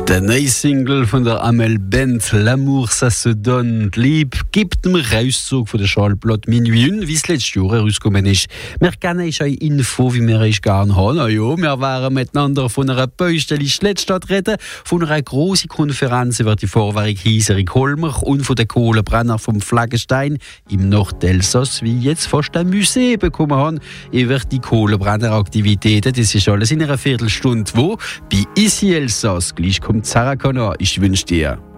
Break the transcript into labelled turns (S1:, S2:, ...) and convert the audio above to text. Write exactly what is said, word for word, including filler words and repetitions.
S1: Der neue Single von der Amel Bent, L'amour ça se donne, Lieb, gibt einen Rauszug von der Schallplatte Minuit un, wie es letztes Jahr herausgekommen ist. Wir kennen euch eine Info, wie wir es gerne haben. Ja, wir werden miteinander von einer Baustelle in Schlettstadt reden, von einer grossen Konferenz über die Vorwerk Hieser in Kolmar und von den Kohlenbrenner vom Flaggenstein im Nordelsass, wie jetzt fast ein Museum bekommen haben über die Kohlenbrenneraktivitäten. Das ist alles in einer Viertelstunde, wo bei Isi Elsass gleich kommt Sarah Connor. Ich wünsche dir